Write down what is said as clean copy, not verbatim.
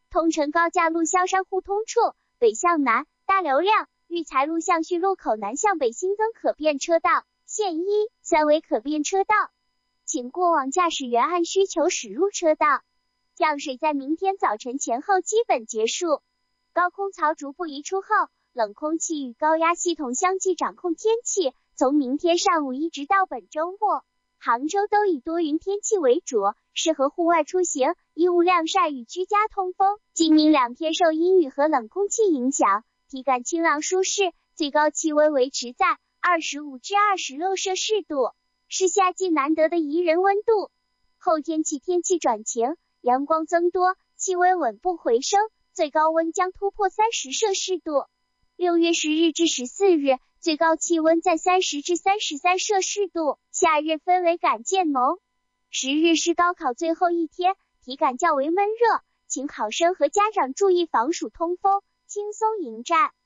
通城高架路萧山互通处，北向南，大流量。育才路向序路口南向北新增可变车道，现1、3为可变车道，请过往驾驶员按需求驶入车道。降水在明天早晨前后基本结束。高空槽逐步移出后，冷空气与高压系统相继掌控天气，从明天上午一直到本周末，杭州都以多云天气为主，适合户外出行，衣物晾晒与居家通风。今明2天受阴雨和冷空气影响，体感清朗舒适，最高气温维持在25至26摄氏度，是夏季难得的宜人温度。后天起天气转晴，阳光增多，气温稳步回升，最高温将突破30摄氏度。6月10日至14日，最高气温在30至33摄氏度，夏日氛围感渐浓。10日是高考最后一天，体感较为闷热，请考生和家长注意防暑通风，轻松迎战。